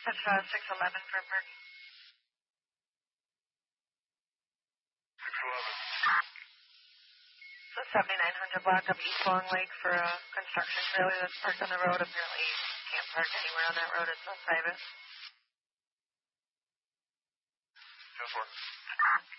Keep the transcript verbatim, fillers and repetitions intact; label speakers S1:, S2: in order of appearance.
S1: That's uh, six eleven for parking.
S2: six eleven.
S1: So seventy-nine hundred block of East Long Lake for a construction trailer that's parked on the road. Apparently you can't park anywhere on that road. It's not private.
S2: ten four.